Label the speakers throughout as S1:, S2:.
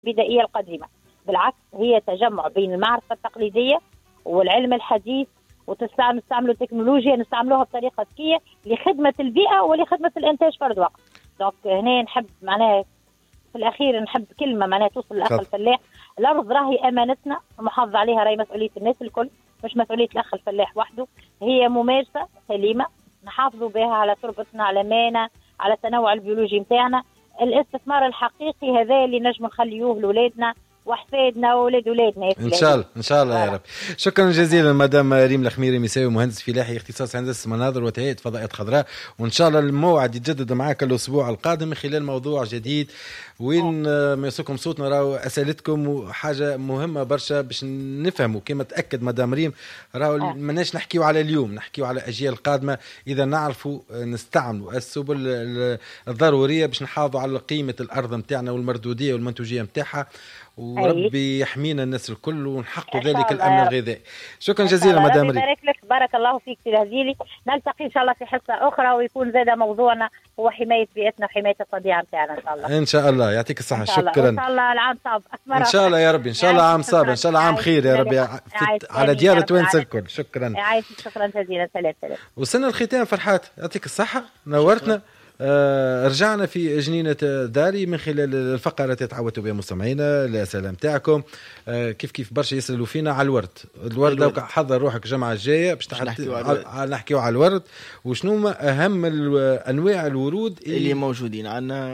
S1: البدائية القديمة، بالعكس هي تجمع بين المعرفة التقليدية والعلم الحديث، نستعملوا التكنولوجيا نستعملوها بطريقة ذكية لخدمة البيئة ولخدمة الإنتاج فرد وقت. دونك هنا نحب معناها في الأخير نحب كلمة معناها توصل للأخ الفلاح، الأرض راهي أمانتنا المحافظة عليها راهي مسؤولية الناس الكل، مش مسؤولية الأخ الفلاح وحده. هي ممارسة سليمة نحافظوا بها على تربتنا، على مانا، على التنوع البيولوجي متاعنا. الاستثمار الحقيقي هذا اللي نجم نخليوه لولادنا وحفادنا وولاد ولادنا
S2: ان شاء الله ان شاء الله يا رب. شكرا جزيلا مدام ريم الخميري مساوي، مهندس فلاحي اختصاص هندسه مناظر وتهيئه فضاءات خضراء، وان شاء الله الموعد يتجدد معك الاسبوع القادم من خلال موضوع جديد وين ما يسوكم صوتنا. راهو اسئلتكم وحاجه مهمه برشا باش نفهموا كما تاكد مدام ريم، راهو ماناش نحكيو على اليوم، نحكيو على اجيال قادمه اذا نعرفوا نستعملوا السبل الضروريه باش نحافظوا على قيمه الارض نتاعنا والمردوديه والمنتوجيه نتاعها، وربي يحمينا الناس الكل ونحققوا ذلك الامن الغذائي. شكرا جزيلا مدام ريم.
S1: بارك لك، بارك الله فيك سي الهزيلي. نلتقي ان شاء الله في حصه اخرى ويكون زاد موضوعنا هو حمايه بيئتنا وحمايه الطبيعه نتاعنا ان شاء الله.
S2: ان شاء الله يعطيك الصحه. شكرا
S1: ان شاء الله العام صعب
S2: ان شاء الله يا ربي، ان شاء الله عام صعب، ان شاء الله عام خير يا ربي على ديار توانسه الكل. شكرا
S1: شكرا جزيلا. سلام.
S2: وصلنا الختام. فرحات يعطيك الصحه، نورتنا. رجعنا في جنينة داري من خلال الفقرة التي تعودتوا بها مستمعينا. الأسئلة متاعكم كيف برشا يسألوا فينا على الورد. حضر روحك الجمعة الجاية باش نحكيو على الورد، وشنو أهم أنواع الورود
S3: اللي موجودين عندنا.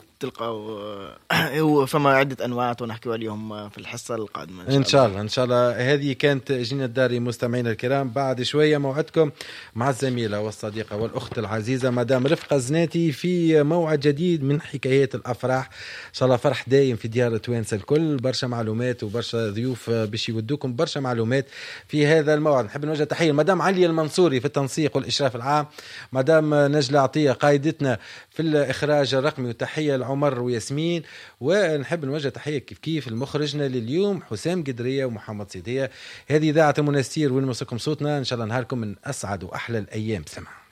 S3: تلقاو فما عدة أنواع ونحكي عليهم في الحصة القادمة
S2: إن شاء الله. هذه كانت جنينة داري مستمعينا الكرام. بعد شوية موعدكم مع الزميلة والصديقة والأخت العزيزة مدام رفقة زناتي في موعد جديد من حكايات الأفراح. إن شاء الله فرح دايم في ديار توانسة الكل، برشا معلومات وبرشا ضيوف باش يودوكم برشا معلومات في هذا الموعد. نحب نوجه تحية مدام علي المنصوري في التنسيق والإشراف العام، مدام نجلة عطية قائدتنا في الإخراج الرقمي، وتحية لعمر وياسمين. ونحب نوجه تحية كيف المخرجنا لليوم حسام قدرية ومحمد سيدية. هذه إذاعة المنستير وين مسكم صوتنا. إن شاء الله نهاركم من أسعد وأحلى الأيام. سمع